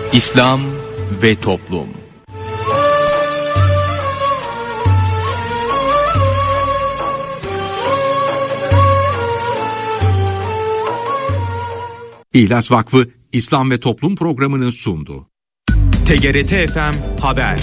İslam ve Toplum. İhlas Vakfı İslam ve Toplum programını sundu. TGRT FM Haber.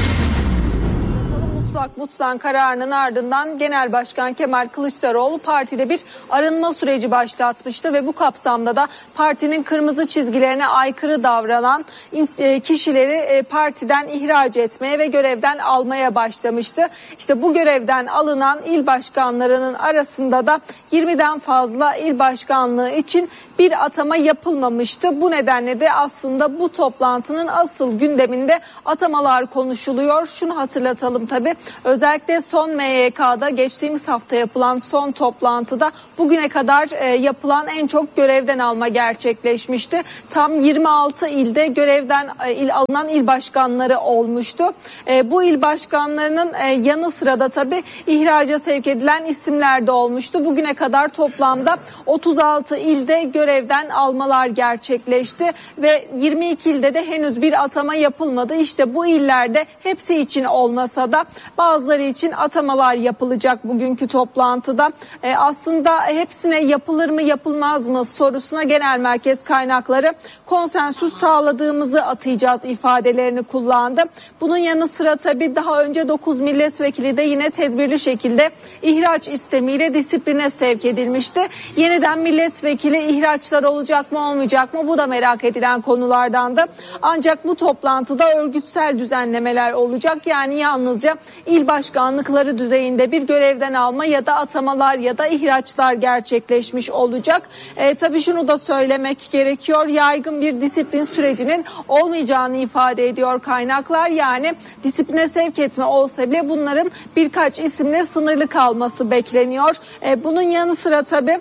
Mutlak kararının ardından Genel Başkan Kemal Kılıçdaroğlu partide bir arınma süreci başlatmıştı ve bu kapsamda da partinin kırmızı çizgilerine aykırı davranan kişileri partiden ihraç etmeye ve görevden almaya başlamıştı. İşte bu görevden alınan il başkanlarının arasında da 20'den fazla il başkanlığı için bir atama yapılmamıştı. Bu nedenle de aslında bu toplantının asıl gündeminde atamalar konuşuluyor. Şunu hatırlatalım tabii. Özellikle son MYK'da geçtiğimiz hafta yapılan son toplantıda bugüne kadar yapılan en çok görevden alma gerçekleşmişti. Tam 26 ilde görevden alınan il başkanları olmuştu. Bu il başkanlarının yanı sıra da tabii ihraca sevk edilen isimler de olmuştu. Bugüne kadar toplamda 36 ilde görevden almalar gerçekleşti ve 22 ilde de henüz bir atama yapılmadı. İşte bu illerde hepsi için olmasa da bazıları için atamalar yapılacak bugünkü toplantıda. Aslında hepsine yapılır mı yapılmaz mı sorusuna genel merkez kaynakları konsensüs sağladığımızı atayacağız ifadelerini kullandı. Bunun yanı sıra tabii daha önce 9 milletvekili de yine tedbirli şekilde ihraç istemiyle disipline sevk edilmişti. Yeniden milletvekili ihraçlar olacak mı olmayacak mı bu da merak edilen konulardandı. Ancak bu toplantıda örgütsel düzenlemeler olacak. Yani yalnızca il başkanlıkları düzeyinde bir görevden alma ya da atamalar ya da ihraçlar gerçekleşmiş olacak. Tabii şunu da söylemek gerekiyor. Yaygın bir disiplin sürecinin olmayacağını ifade ediyor kaynaklar. Yani disipline sevk etme olsa bile bunların birkaç isimle sınırlı kalması bekleniyor. Bunun yanı sıra tabii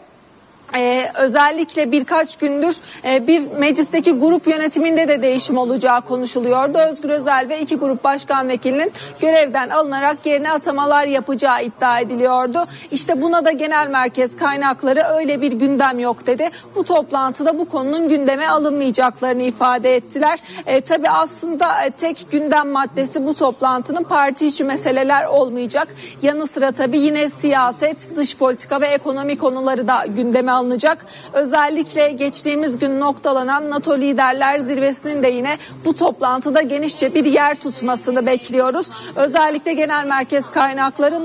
özellikle birkaç gündür bir meclisteki grup yönetiminde de değişim olacağı konuşuluyordu. Özgür Özel ve 2 grup başkan vekilinin görevden alınarak yerine atamalar yapacağı iddia ediliyordu. İşte buna da genel merkez kaynakları öyle bir gündem yok dedi. Bu toplantıda bu konunun gündeme alınmayacaklarını ifade ettiler. Tabii aslında tek gündem maddesi bu toplantının parti içi meseleler olmayacak. Yanı sıra tabii yine siyaset, dış politika ve ekonomi konuları da gündeme alınacak. Özellikle geçtiğimiz gün noktalanan NATO Liderler Zirvesi'nin de yine bu toplantıda genişçe bir yer tutmasını bekliyoruz. Özellikle genel merkez kaynakları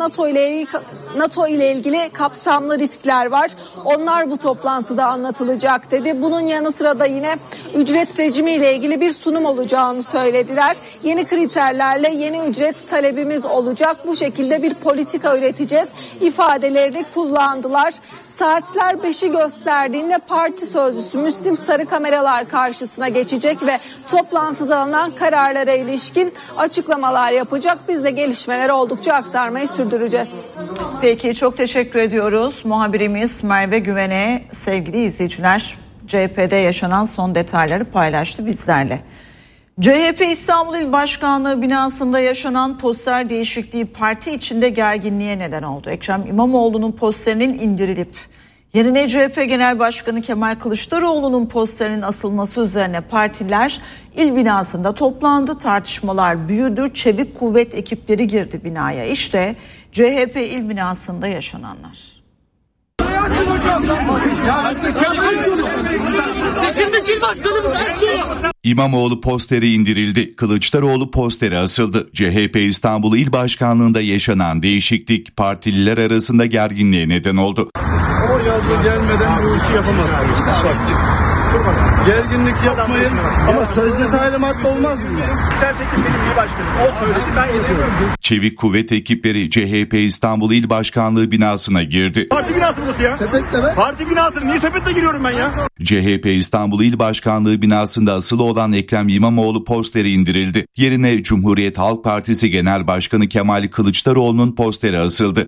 NATO ile ilgili kapsamlı riskler var. Onlar bu toplantıda anlatılacak dedi. Bunun yanı sıra da yine ücret rejimi ile ilgili bir sunum olacağını söylediler. Yeni kriterlerle yeni ücret talebimiz olacak. Bu şekilde bir politika üreteceğiz ifadelerini kullandılar. Saatler 5'i gösterdiğinde parti sözcüsü Müslim Sarı kameralar karşısına geçecek ve toplantıda alınan kararlara ilişkin açıklamalar yapacak. Biz de gelişmeleri oldukça aktarmayı sürdüreceğiz. Peki, çok teşekkür ediyoruz. Muhabirimiz Merve Güven'e, sevgili izleyiciler, CHP'de yaşanan son detayları paylaştı bizlerle. CHP İstanbul İl Başkanlığı binasında yaşanan poster değişikliği parti içinde gerginliğe neden oldu. Ekrem İmamoğlu'nun posterinin indirilip yerine CHP Genel Başkanı Kemal Kılıçdaroğlu'nun posterinin asılması üzerine partiler il binasında toplandı. Tartışmalar büyüdü. Çevik kuvvet ekipleri girdi binaya. İşte CHP il binasında yaşananlar. İmamoğlu posteri indirildi. Kılıçdaroğlu posteri asıldı. CHP İstanbul İl Başkanlığı'nda yaşanan değişiklik partililer arasında gerginliğe neden oldu. O yazı gelmeden bu işi yapamazsınız. Gerginlik yapmayın ama sözlü talimatla olmaz mı? Sertekin benim il başkanım. O söyledi, ben yapıyorum. Çevik kuvvet ekipleri CHP İstanbul İl Başkanlığı binasına girdi. Parti binası burası ya. Sepetle be. Parti binası. Niye sepetle giriyorum ben ya? CHP İstanbul İl Başkanlığı binasında asılı olan Ekrem İmamoğlu posteri indirildi. Yerine Cumhuriyet Halk Partisi Genel Başkanı Kemal Kılıçdaroğlu'nun posteri asıldı.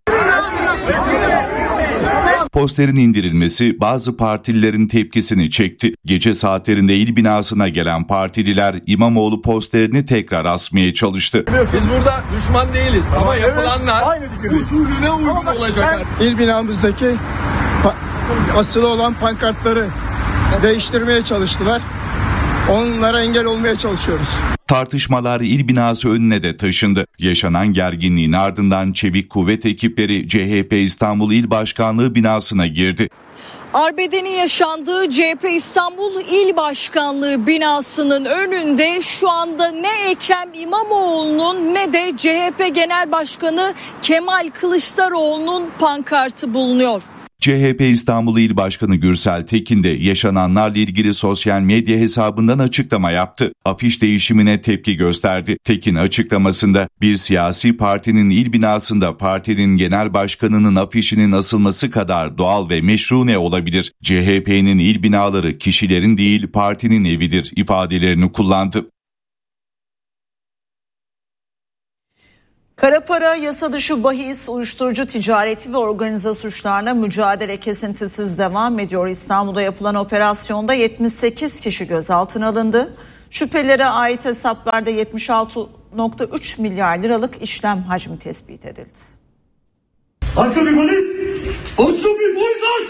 Posterin indirilmesi bazı partililerin tepkisini çekti. Gece saatlerinde il binasına gelen partililer İmamoğlu posterini tekrar asmaya çalıştı. Biz burada düşman değiliz ama yapılanlar usulüne uygun olacak. İl binamızdaki asılı olan pankartları değiştirmeye çalıştılar. Onlara engel olmaya çalışıyoruz. Tartışmalar il binası önüne de taşındı. Yaşanan gerginliğin ardından çevik kuvvet ekipleri CHP İstanbul İl Başkanlığı binasına girdi. Arbedenin yaşandığı CHP İstanbul İl Başkanlığı binasının önünde şu anda ne Ekrem İmamoğlu'nun ne de CHP Genel Başkanı Kemal Kılıçdaroğlu'nun pankartı bulunuyor. CHP İstanbul İl Başkanı Gürsel Tekin de yaşananlarla ilgili sosyal medya hesabından açıklama yaptı. Afiş değişimine tepki gösterdi. Tekin açıklamasında bir siyasi partinin il binasında partinin genel başkanının afişinin asılması kadar doğal ve meşru ne olabilir? CHP'nin il binaları kişilerin değil partinin evidir ifadelerini kullandı. Kara para, yasa dışı bahis, uyuşturucu ticareti ve organize suçlarla mücadele kesintisiz devam ediyor. İstanbul'da yapılan operasyonda 78 kişi gözaltına alındı. Şüphelilere ait hesaplarda 76,3 milyar liralık işlem hacmi tespit edildi. Başka bir polis! Başka bir polis aç!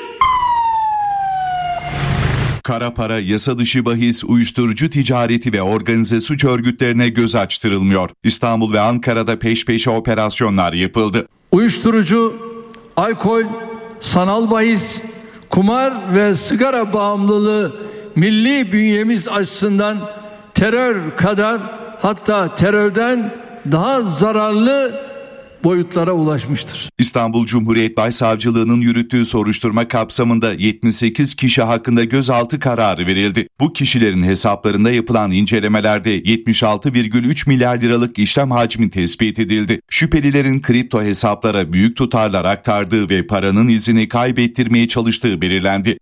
Kara para, yasa dışı bahis, uyuşturucu ticareti ve organize suç örgütlerine göz açtırılmıyor. İstanbul ve Ankara'da peş peşe operasyonlar yapıldı. Uyuşturucu, alkol, sanal bahis, kumar ve sigara bağımlılığı milli bünyemiz açısından terör kadar, hatta terörden daha zararlı boyutlara ulaşmıştır. İstanbul Cumhuriyet Başsavcılığı'nın yürüttüğü soruşturma kapsamında 78 kişi hakkında gözaltı kararı verildi. Bu kişilerin hesaplarında yapılan incelemelerde 76,3 milyar liralık işlem hacmi tespit edildi. Şüphelilerin kripto hesaplara büyük tutarlar aktardığı ve paranın izini kaybettirmeye çalıştığı belirlendi.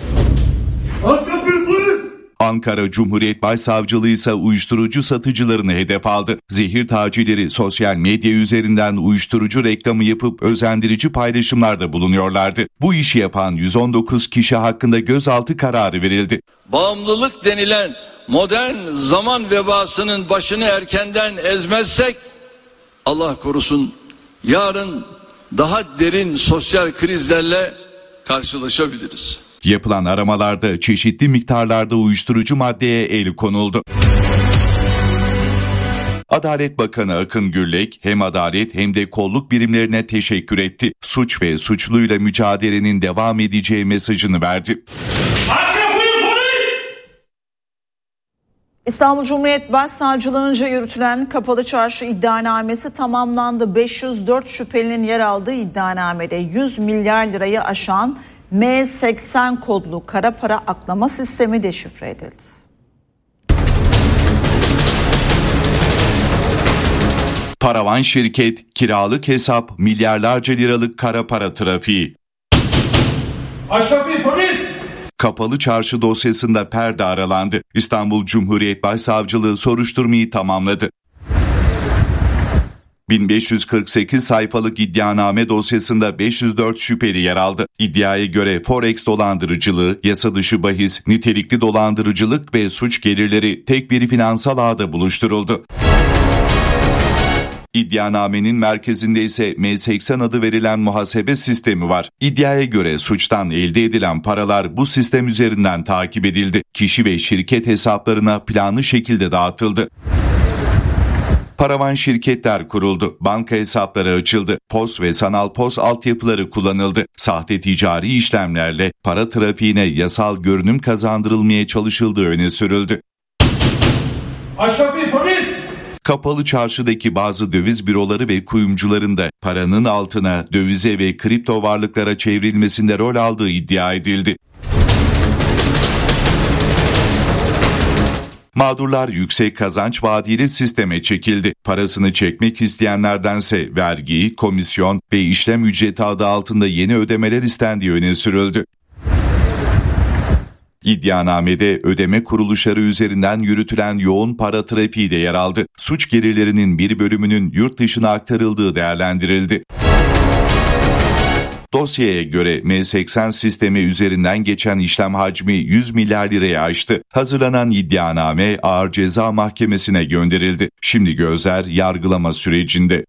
Ankara Cumhuriyet Başsavcılığı ise uyuşturucu satıcılarını hedef aldı. Zehir tacirleri sosyal medya üzerinden uyuşturucu reklamı yapıp özendirici paylaşımlarda bulunuyorlardı. Bu işi yapan 119 kişi hakkında gözaltı kararı verildi. Bağımlılık denilen modern zaman vebasının başını erkenden ezmezsek Allah korusun yarın daha derin sosyal krizlerle karşılaşabiliriz. Yapılan aramalarda çeşitli miktarlarda uyuşturucu maddeye el konuldu. Adalet Bakanı Akın Gürlek hem adalet hem de kolluk birimlerine teşekkür etti. Suç ve suçluyla mücadelenin devam edeceği mesajını verdi. İstanbul Cumhuriyet Başsavcılığı'nca yürütülen Kapalı Çarşı iddianamesi tamamlandı. 504 şüphelinin yer aldığı iddianamede 100 milyar lirayı aşan M80 kodlu kara para aklama sistemi deşifre edildi. Paravan şirket, kiralık hesap, milyarlarca liralık kara para trafiği. Aç kapıyı polis! Kapalı Çarşı dosyasında perde aralandı. İstanbul Cumhuriyet Başsavcılığı soruşturmayı tamamladı. 1548 sayfalık iddianame dosyasında 504 şüpheli yer aldı. İddiaya göre Forex dolandırıcılığı, yasa dışı bahis, nitelikli dolandırıcılık ve suç gelirleri tek bir finansal ağda buluşturuldu. İddianamenin merkezinde ise M80 adı verilen muhasebe sistemi var. İddiaya göre suçtan elde edilen paralar bu sistem üzerinden takip edildi. Kişi ve şirket hesaplarına planlı şekilde dağıtıldı. Paravan şirketler kuruldu, banka hesapları açıldı, POS ve sanal POS altyapıları kullanıldı. Sahte ticari işlemlerle para trafiğine yasal görünüm kazandırılmaya çalışıldığı öne sürüldü. Aç kapıyı polis! Kapalı Çarşı'daki bazı döviz büroları ve kuyumcuların da paranın altına dövize ve kripto varlıklara çevrilmesinde rol aldığı iddia edildi. Mağdurlar yüksek kazanç vaadiyle sisteme çekildi. Parasını çekmek isteyenlerdense vergi, komisyon ve işlem ücreti adı altında yeni ödemeler istendiği öne sürüldü. İddianamede ödeme kuruluşları üzerinden yürütülen yoğun para trafiği de yer aldı. Suç gelirlerinin bir bölümünün yurt dışına aktarıldığı değerlendirildi. Dosyaya göre M80 sistemi üzerinden geçen işlem hacmi 100 milyar liraya aştı. Hazırlanan iddianame Ağır Ceza Mahkemesi'ne gönderildi. Şimdi gözler yargılama sürecinde.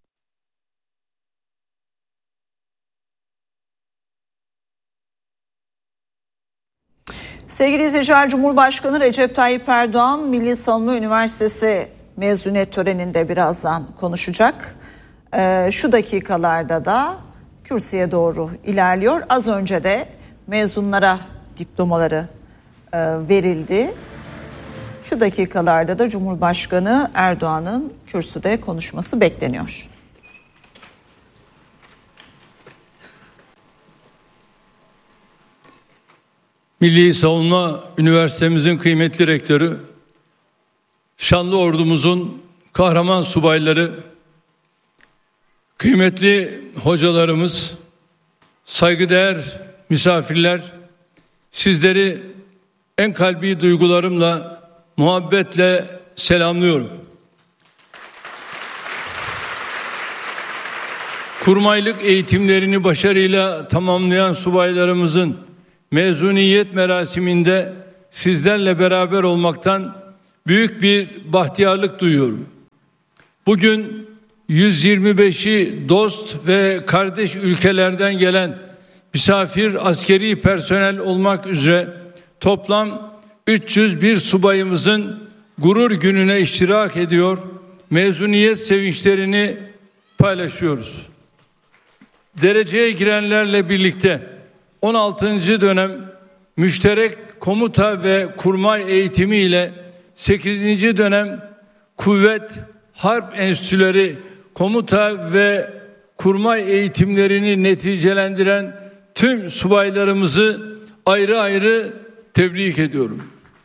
Sevgili izleyiciler, Cumhurbaşkanı Recep Tayyip Erdoğan Milli Savunma Üniversitesi mezuniyet töreninde birazdan konuşacak. Şu dakikalarda da kürsüye doğru ilerliyor. Az önce de mezunlara diplomaları verildi. Şu dakikalarda da Cumhurbaşkanı Erdoğan'ın kürsüde konuşması bekleniyor. Milli Savunma Üniversitemizin kıymetli rektörü, şanlı ordumuzun kahraman subayları, kıymetli hocalarımız, saygıdeğer misafirler, sizleri en kalbi duygularımla, muhabbetle selamlıyorum. Kurmaylık eğitimlerini başarıyla tamamlayan subaylarımızın mezuniyet merasiminde sizlerle beraber olmaktan büyük bir bahtiyarlık duyuyorum. Bugün 125'i dost ve kardeş ülkelerden gelen misafir askeri personel olmak üzere toplam 301 subayımızın gurur gününe iştirak ediyor, mezuniyet sevinçlerini paylaşıyoruz. Dereceye girenlerle birlikte 16. dönem müşterek komuta ve kurmay eğitimi ile 8. dönem kuvvet harp enstitüleri komuta ve kurmay eğitimlerini neticelendiren tüm subaylarımızı ayrı ayrı tebrik ediyorum.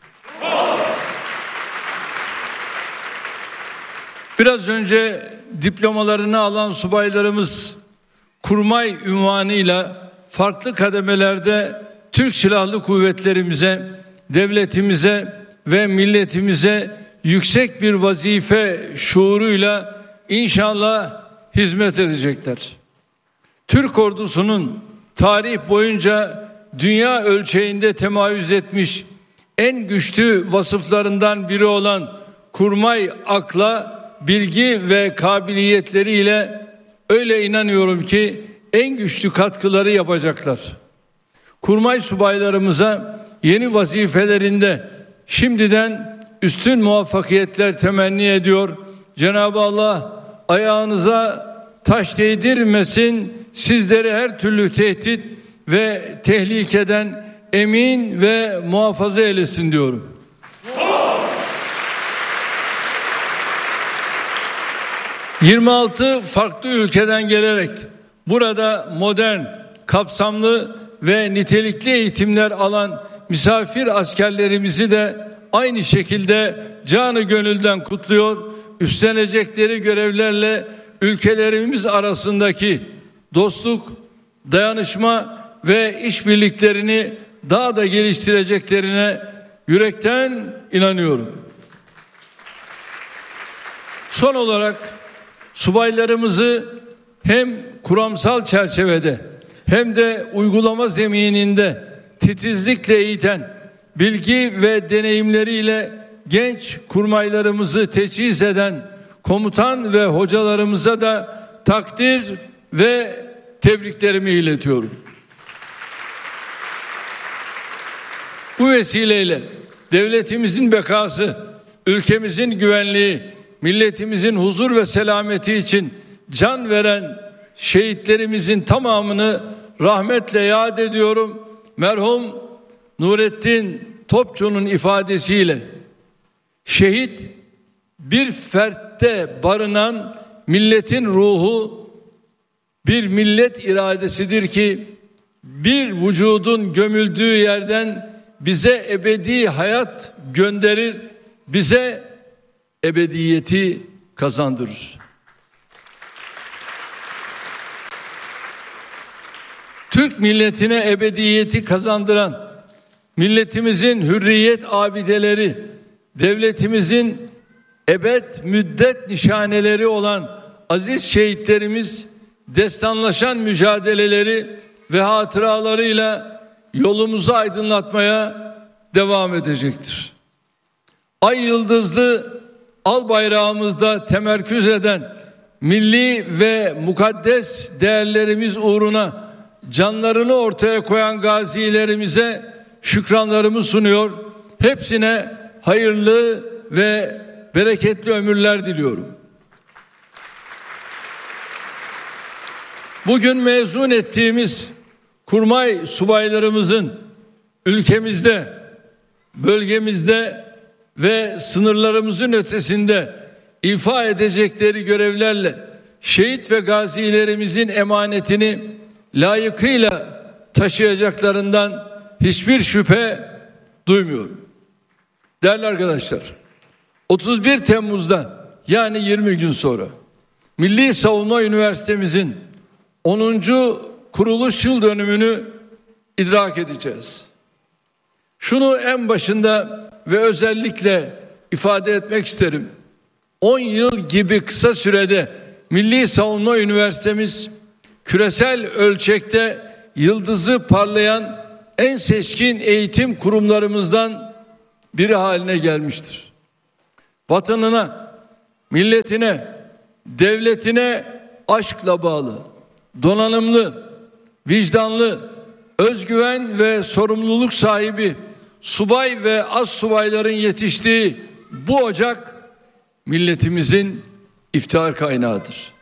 Biraz önce diplomalarını alan subaylarımız kurmay unvanıyla farklı kademelerde Türk Silahlı Kuvvetlerimize, devletimize ve milletimize yüksek bir vazife şuuruyla inşallah hizmet edecekler. Türk ordusunun tarih boyunca dünya ölçeğinde temayüz etmiş en güçlü vasıflarından biri olan kurmay akla, bilgi ve kabiliyetleriyle öyle inanıyorum ki en güçlü katkıları yapacaklar. Kurmay subaylarımıza yeni vazifelerinde şimdiden üstün muvaffakiyetler temenni ediyor. Cenab-ı Allah ayağınıza taş değdirmesin, sizleri her türlü tehdit ve tehlikeden emin ve muhafaza eylesin diyorum. ...26 farklı ülkeden gelerek burada modern, kapsamlı ve nitelikli eğitimler alan misafir askerlerimizi de aynı şekilde canı gönülden kutluyor. Üstlenecekleri görevlerle ülkelerimiz arasındaki dostluk, dayanışma ve işbirliklerini daha da geliştireceklerine yürekten inanıyorum. Son olarak subaylarımızı hem kuramsal çerçevede hem de uygulama zemininde titizlikle eğiten, bilgi ve deneyimleriyle genç kurmaylarımızı teçhiz eden komutan ve hocalarımıza da takdir ve tebriklerimi iletiyorum. Bu vesileyle devletimizin bekası, ülkemizin güvenliği, milletimizin huzur ve selameti için can veren şehitlerimizin tamamını rahmetle yad ediyorum. Merhum Nurettin Topçu'nun ifadesiyle şehit bir fertte barınan milletin ruhu, bir millet iradesidir ki bir vücudun gömüldüğü yerden bize ebedi hayat gönderir, bize ebediyeti kazandırır. Türk milletine ebediyeti kazandıran, milletimizin hürriyet abideleri, devletimizin ebed müddet nişaneleri olan aziz şehitlerimiz destanlaşan mücadeleleri ve hatıralarıyla yolumuzu aydınlatmaya devam edecektir. Ay yıldızlı al bayrağımızda temerküz eden milli ve mukaddes değerlerimiz uğruna canlarını ortaya koyan gazilerimize şükranlarımı sunuyor. Hepsine hayırlı ve bereketli ömürler diliyorum. Bugün mezun ettiğimiz kurmay subaylarımızın ülkemizde, bölgemizde ve sınırlarımızın ötesinde ifa edecekleri görevlerle şehit ve gazilerimizin emanetini layıkıyla taşıyacaklarından hiçbir şüphe duymuyorum. Değerli arkadaşlar, 31 Temmuz'da yani 20 gün sonra Milli Savunma Üniversitemizin 10. kuruluş yıl dönümünü idrak edeceğiz. Şunu en başında ve özellikle ifade etmek isterim. 10 yıl gibi kısa sürede Milli Savunma Üniversitemiz küresel ölçekte yıldızı parlayan en seçkin eğitim kurumlarımızdan biri haline gelmiştir. Vatanına, milletine, devletine aşkla bağlı, donanımlı, vicdanlı, özgüven ve sorumluluk sahibi subay ve astsubayların yetiştiği bu ocak milletimizin iftihar kaynağıdır.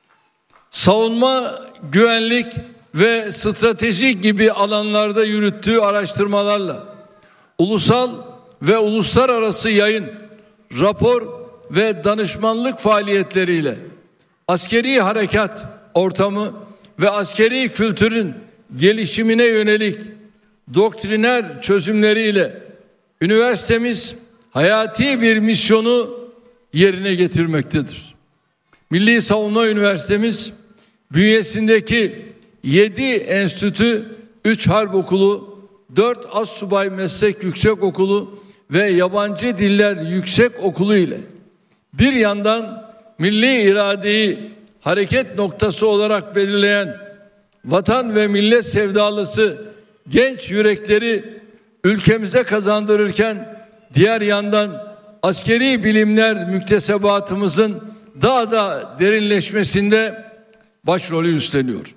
Savunma, güvenlik ve strateji gibi alanlarda yürüttüğü araştırmalarla ulusal ve uluslararası yayın, rapor ve danışmanlık faaliyetleriyle askeri harekat ortamı ve askeri kültürün gelişimine yönelik doktriner çözümleriyle üniversitemiz hayati bir misyonu yerine getirmektedir. Milli Savunma Üniversitemiz bünyesindeki 7 enstitü, 3 harp okulu, 4 astsubay meslek yüksekokulu ve yabancı diller yüksekokulu ile bir yandan milli iradeyi hareket noktası olarak belirleyen vatan ve millet sevdalısı genç yürekleri ülkemize kazandırırken diğer yandan askeri bilimler müktesebatımızın daha da derinleşmesinde başrolü üstleniyor.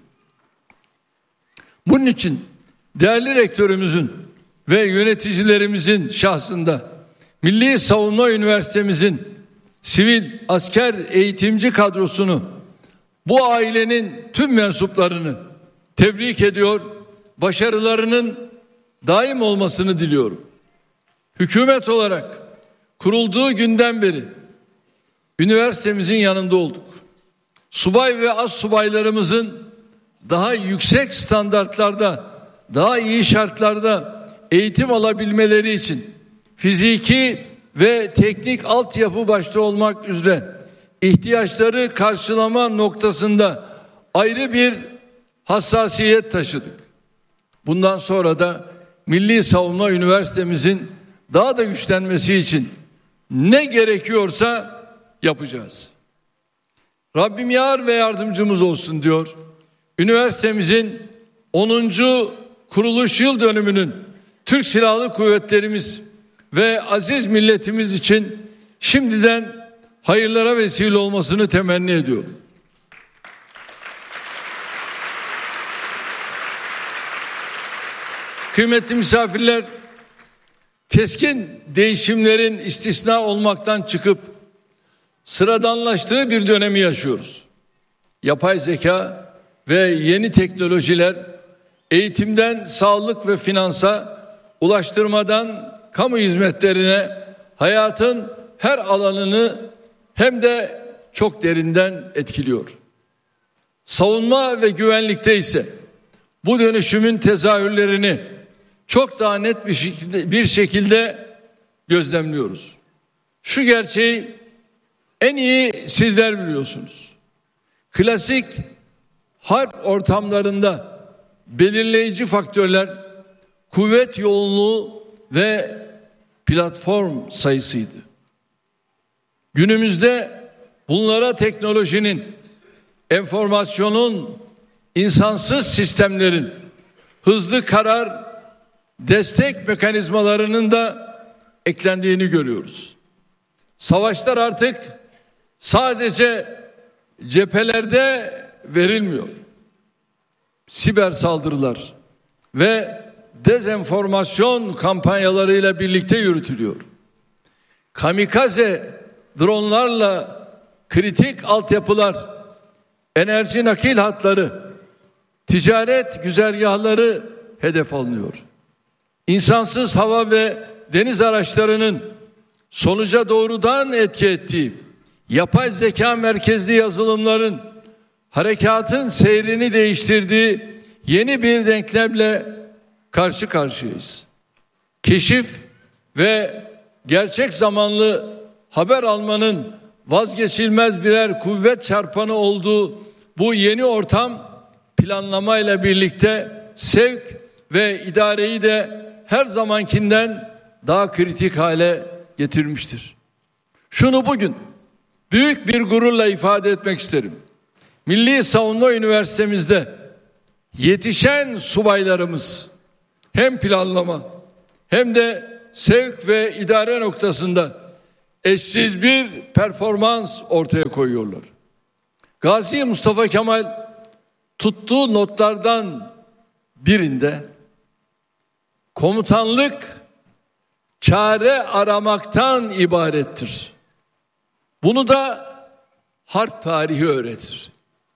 Bunun için değerli rektörümüzün ve yöneticilerimizin şahsında Milli Savunma Üniversitemizin sivil asker eğitimci kadrosunu, bu ailenin tüm mensuplarını tebrik ediyor, başarılarının daim olmasını diliyorum. Hükümet olarak kurulduğu günden beri üniversitemizin yanında olduk. Subay ve astsubaylarımızın daha yüksek standartlarda, daha iyi şartlarda eğitim alabilmeleri için fiziki ve teknik altyapı başta olmak üzere ihtiyaçları karşılama noktasında ayrı bir hassasiyet taşıdık. Bundan sonra da Milli Savunma Üniversitemizin daha da güçlenmesi için ne gerekiyorsa yapacağız. Rabbim yar ve yardımcımız olsun diyor. Üniversitemizin 10. kuruluş yıl dönümünün Türk Silahlı Kuvvetlerimiz ve aziz milletimiz için şimdiden hayırlara vesile olmasını temenni ediyorum. Kıymetli misafirler, keskin değişimlerin istisna olmaktan çıkıp sıradanlaştığı bir dönemi yaşıyoruz. Yapay zeka ve yeni teknolojiler eğitimden sağlık ve finansa, ulaştırmadan kamu hizmetlerine hayatın her alanını hem de çok derinden etkiliyor. Savunma ve güvenlikte ise bu dönüşümün tezahürlerini çok daha net bir şekilde gözlemliyoruz. Şu gerçeği en iyi sizler biliyorsunuz. Klasik harp ortamlarında belirleyici faktörler kuvvet yoğunluğu ve platform sayısıydı. Günümüzde bunlara teknolojinin, enformasyonun, insansız sistemlerin, hızlı karar, destek mekanizmalarının da eklendiğini görüyoruz. Savaşlar artık sadece cephelerde verilmiyor. Siber saldırılar ve dezenformasyon kampanyalarıyla birlikte yürütülüyor. Kamikaze dronlarla kritik altyapılar, enerji nakil hatları, ticaret güzergahları hedef alınıyor. İnsansız hava ve deniz araçlarının sonuca doğrudan etki ettiği yapay zeka merkezli yazılımların harekatın seyrini değiştirdiği yeni bir denklemle karşı karşıyayız. Keşif ve gerçek zamanlı haber almanın vazgeçilmez birer kuvvet çarpanı olduğu bu yeni ortam planlamayla birlikte sevk ve idareyi de her zamankinden daha kritik hale getirmiştir. Şunu bugün büyük bir gururla ifade etmek isterim. Milli Savunma Üniversitemizde yetişen subaylarımız hem planlama hem de sevk ve idare noktasında eşsiz bir performans ortaya koyuyorlar. Gazi Mustafa Kemal tuttuğu notlardan birinde komutanlık çare aramaktan ibarettir. Bunu da harp tarihi öğretir.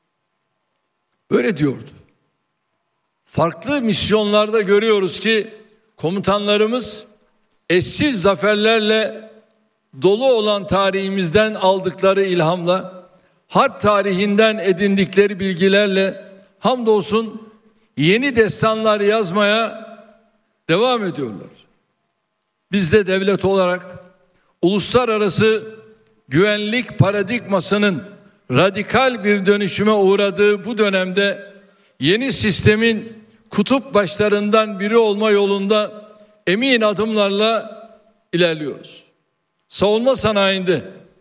Böyle diyordu. Farklı misyonlarda görüyoruz ki komutanlarımız eşsiz zaferlerle dolu olan tarihimizden aldıkları ilhamla, harp tarihinden edindikleri bilgilerle hamdolsun yeni destanlar yazmaya devam ediyorlar. Biz de devlet olarak uluslararası güvenlik paradigmasının radikal bir dönüşüme uğradığı bu dönemde yeni sistemin kutup başlarından biri olma yolunda emin adımlarla ilerliyoruz. Savunma sanayinde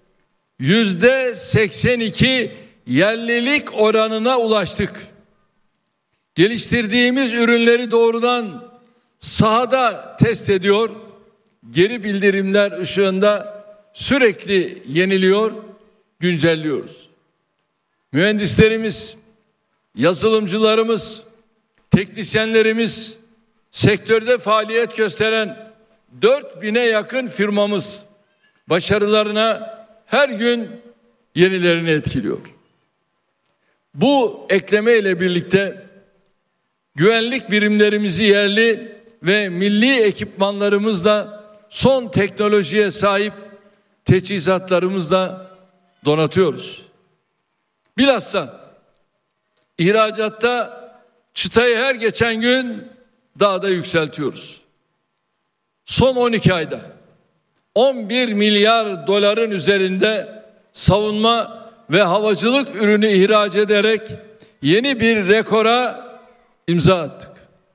%82 yerlilik oranına ulaştık. Geliştirdiğimiz ürünleri doğrudan sahada test ediyor, geri bildirimler ışığında sürekli yeniliyor, güncelliyoruz. Mühendislerimiz, yazılımcılarımız, teknisyenlerimiz, sektörde faaliyet gösteren 4000'e yakın firmamız başarılarına her gün yenilerini etkiliyor. Bu ekleme ile birlikte güvenlik birimlerimizi yerli ve milli ekipmanlarımızla son teknolojiye sahip teçhizatlarımızla donatıyoruz. Bilhassa ihracatta çıtayı her geçen gün daha da yükseltiyoruz. Son 12 ayda 11 milyar doların üzerinde savunma ve havacılık ürünü ihraç ederek yeni bir rekora imza attık.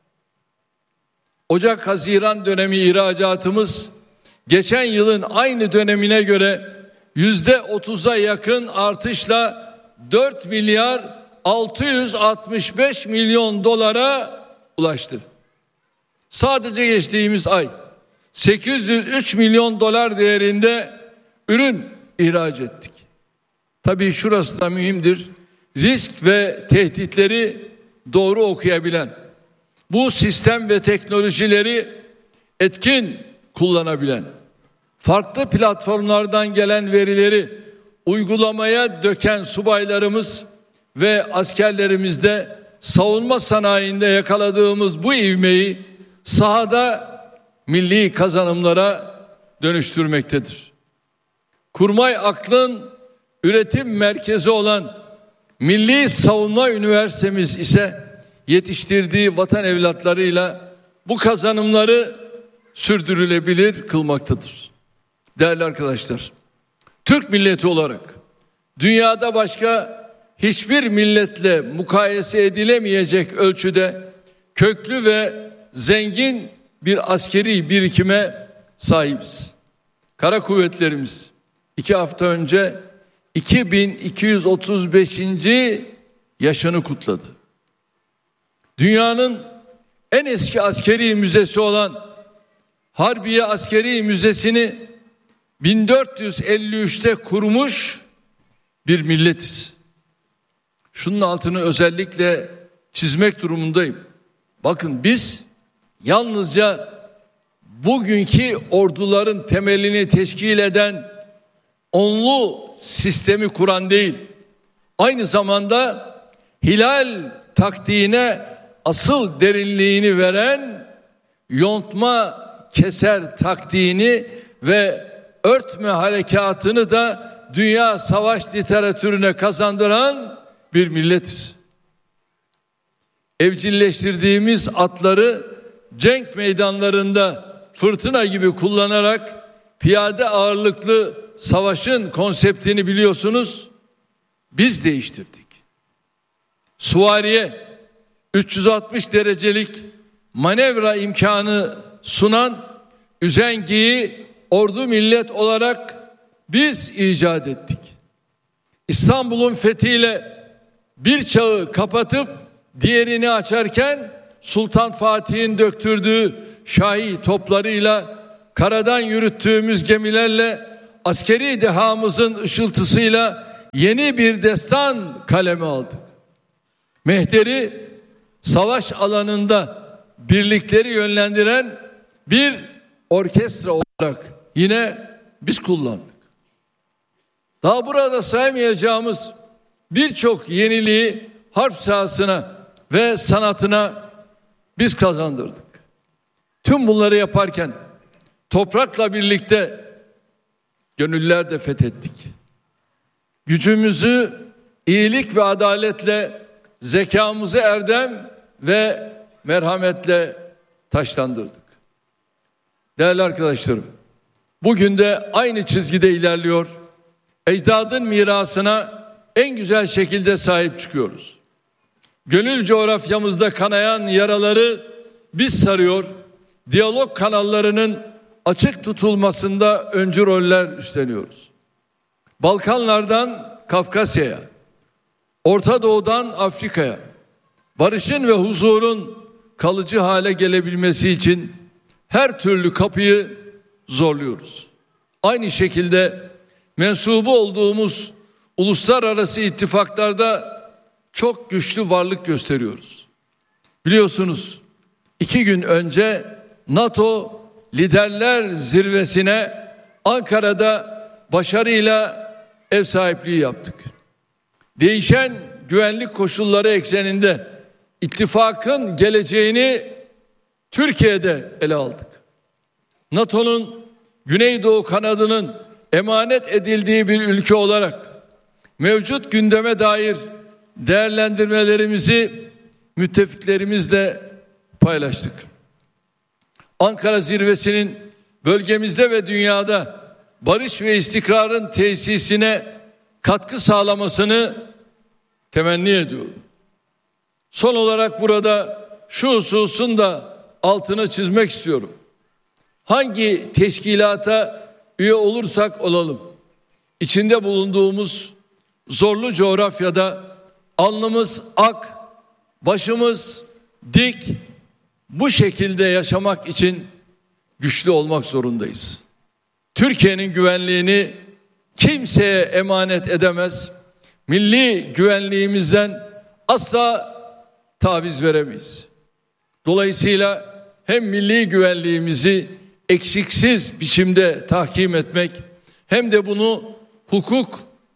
Ocak-Haziran dönemi ihracatımız geçen yılın aynı dönemine göre %30'a yakın artışla 4 milyar 665 milyon dolara ulaştı. Sadece geçtiğimiz ay 803 milyon dolar değerinde ürün ihraç ettik. Tabii şurası da mühimdir. Risk ve tehditleri doğru okuyabilen, bu sistem ve teknolojileri etkin kullanabilen, farklı platformlardan gelen verileri uygulamaya döken subaylarımız ve askerlerimizde savunma sanayinde yakaladığımız bu ivmeyi sahada milli kazanımlara dönüştürmektedir. Kurmay aklın üretim merkezi olan Milli Savunma Üniversitemiz ise yetiştirdiği vatan evlatlarıyla bu kazanımları sürdürülebilir kılmaktadır. Değerli arkadaşlar, Türk milleti olarak dünyada başka hiçbir milletle mukayese edilemeyecek ölçüde köklü ve zengin bir askeri birikime sahibiz. Kara kuvvetlerimiz 2 hafta önce 2235. yaşını kutladı. Dünyanın en eski askeri müzesi olan Harbiye Askeri Müzesi'ni 1453'te kurmuş bir milletiz. Şunun altını özellikle çizmek durumundayım. Bakın biz yalnızca bugünkü orduların temelini teşkil eden onlu sistemi kuran değil, aynı zamanda hilal taktiğine asıl derinliğini veren yontma keser taktiğini ve örtme harekatını da dünya savaş literatürüne kazandıran bir milletiz. Evcilleştirdiğimiz atları cenk meydanlarında fırtına gibi kullanarak piyade ağırlıklı savaşın konseptini biliyorsunuz, biz değiştirdik. Süvariye 360 derecelik manevra imkanı sunan üzengiyi ordu millet olarak biz icat ettik. İstanbul'un fethiyle bir çağı kapatıp diğerini açarken Sultan Fatih'in döktürdüğü şahi toplarıyla, karadan yürüttüğümüz gemilerle, askeri dehamızın ışıltısıyla yeni bir destan kaleme aldık. Mehter'i savaş alanında birlikleri yönlendiren bir orkestra olarak yine biz kullandık. Daha burada saymayacağımız birçok yeniliği harp sahasına ve sanatına biz kazandırdık. Tüm bunları yaparken toprakla birlikte gönüller de fethettik. Gücümüzü iyilik ve adaletle, zekamızı erdem ve merhametle taşlandırdık. Değerli arkadaşlarım, bugün de aynı çizgide ilerliyor. Ecdadın mirasına en güzel şekilde sahip çıkıyoruz. Gönül coğrafyamızda kanayan yaraları biz sarıyor, diyalog kanallarının açık tutulmasında öncü roller üstleniyoruz. Balkanlardan Kafkasya'ya, Orta Doğu'dan Afrika'ya, barışın ve huzurun kalıcı hale gelebilmesi için her türlü kapıyı zorluyoruz. Aynı şekilde mensubu olduğumuz uluslararası ittifaklarda çok güçlü varlık gösteriyoruz. Biliyorsunuz 2 gün önce NATO Liderler Zirvesi'ne Ankara'da başarıyla ev sahipliği yaptık. Değişen güvenlik koşulları ekseninde ittifakın geleceğini Türkiye'de ele aldık. NATO'nun Güneydoğu kanadının emanet edildiği bir ülke olarak mevcut gündeme dair değerlendirmelerimizi müttefiklerimizle paylaştık. Ankara Zirvesi'nin bölgemizde ve dünyada barış ve istikrarın tesisine katkı sağlamasını temenni ediyorum. Son olarak burada şu hususun da altını çizmek istiyorum. Hangi teşkilata üye olursak olalım, içinde bulunduğumuz zorlu coğrafyada alnımız ak, başımız dik, bu şekilde yaşamak için güçlü olmak zorundayız. Türkiye'nin güvenliğini kimseye emanet edemez. Milli güvenliğimizden asla taviz veremeyiz. Dolayısıyla hem milli güvenliğimizi eksiksiz biçimde tahkim etmek hem de bunu hukuk,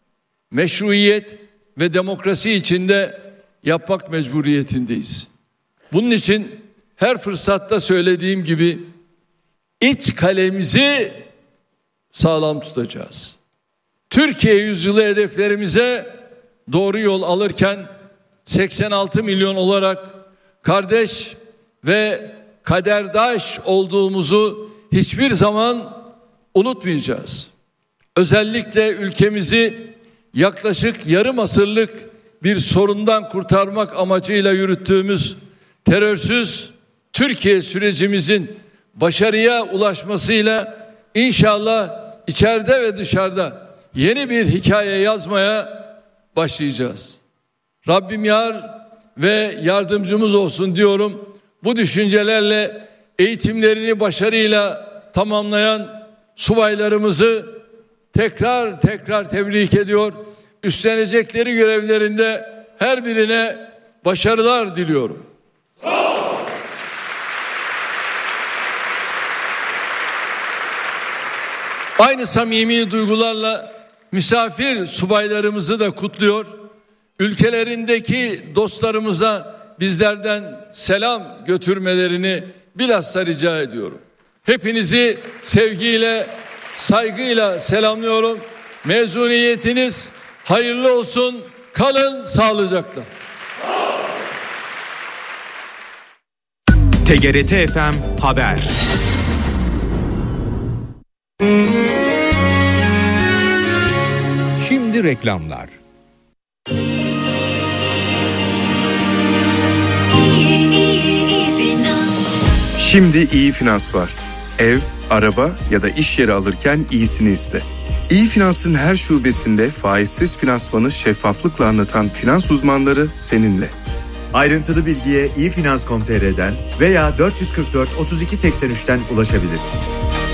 meşruiyet ve demokrasi içinde yapmak mecburiyetindeyiz. Bunun için her fırsatta söylediğim gibi iç kalemizi sağlam tutacağız. Türkiye yüzyılı hedeflerimize doğru yol alırken 86 milyon olarak kardeş ve kaderdaş olduğumuzu hiçbir zaman unutmayacağız. Özellikle ülkemizi yaklaşık yarım asırlık bir sorundan kurtarmak amacıyla yürüttüğümüz terörsüz Türkiye sürecimizin başarıya ulaşmasıyla inşallah içeride ve dışarıda yeni bir hikaye yazmaya başlayacağız. Rabbim yar ve yardımcımız olsun diyorum. Bu düşüncelerle eğitimlerini başarıyla tamamlayan subaylarımızı tekrar tebrik ediyor. Üstlenecekleri görevlerinde her birine başarılar diliyorum. Aynı samimi duygularla misafir subaylarımızı da kutluyor. Ülkelerindeki dostlarımıza bizlerden selam götürmelerini bilhassa rica ediyorum. Hepinizi sevgiyle, saygıyla selamlıyorum. Mezuniyetiniz hayırlı olsun. Kalın sağlıcakla. TGRT FM Haber. Şimdi reklamlar. Şimdi İyi Finans var. Ev, araba ya da iş yeri alırken iyisini iste. İyi Finans'ın her şubesinde faizsiz finansmanı şeffaflıkla anlatan finans uzmanları seninle. Ayrıntılı bilgiye iyifinans.com.tr'den veya 444 32 83'ten ulaşabilirsin.